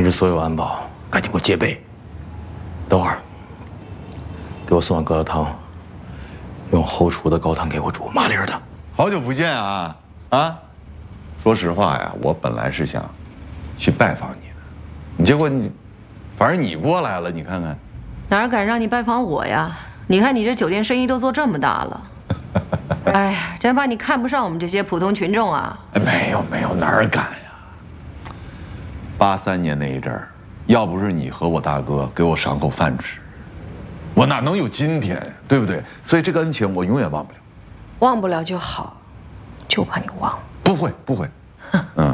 知所有安保，赶紧给我戒备。等会儿，给我送碗疙瘩汤，用后厨的高汤给我煮，麻粒儿的。 好久不见啊！啊，说实话呀，我本来是想去拜访你的，结果你，反正你过来了，你看看， 哪儿敢让你拜访我呀？你看你这酒店生意都做这么大了，哎呀，真怕你看不上我们这些普通群众啊！ 没有，哪儿敢呀！83年那一阵儿，要不是你和我大哥给我赏口饭吃，我哪能有今天，对不对？所以这个恩情我永远忘不了。 忘不了就好，就怕你忘。 不会，嗯。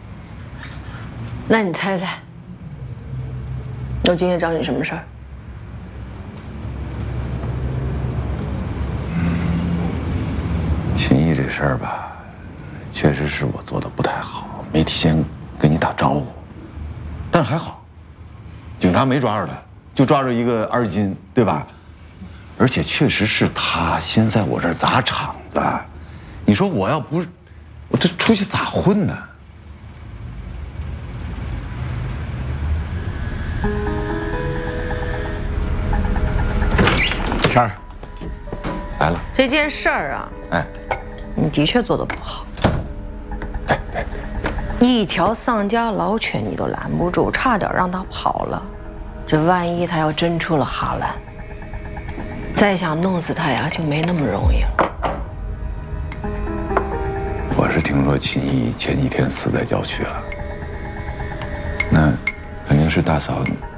那你猜猜，我今天找你什么事儿？ 秦毅这事儿吧，确实是我做的不太好，没提前跟你打招呼。但是还好，警察没抓着他，就抓着一个二金，对吧？而且确实是他先在我这儿砸场子，你说我要不是，我这出去咋混呢？ 天儿来了， 这件事儿啊， 哎， 你的确做得不好。 对， 一条丧家老犬你都拦不住，差点让它跑了。这万一它要真出了哈兰，再想弄死它呀，就没那么容易了。 我是听说秦毅前几天死在郊区了，那肯定是大嫂